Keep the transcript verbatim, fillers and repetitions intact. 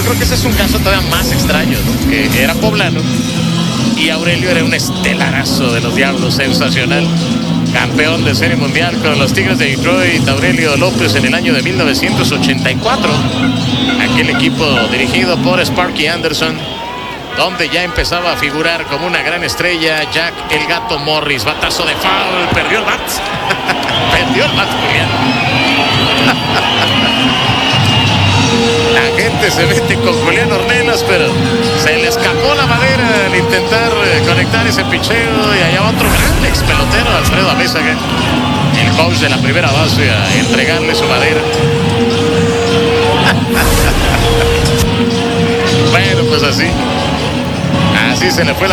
creo que ese es un caso todavía más extraño, ¿no? Que era poblano y Aurelio era un estelarazo de los Diablos, sensacional. Campeón de Serie Mundial con los Tigres de Detroit, Aurelio López, en el año de mil novecientos ochenta y cuatro. Aquel equipo dirigido por Sparky Anderson, donde ya empezaba a figurar como una gran estrella Jack el Gato Morris. Batazo de foul, perdió el bat. perdió el bat, Julián. La gente se mete con Julián Ornelas, pero se le escapó la madera al intentar conectar ese picheo. Y allá va otro gran ex pelotero, Alfredo Amézaga, el coach de la primera base, a entregarle su madera. Bueno, pues así. Así se le fue la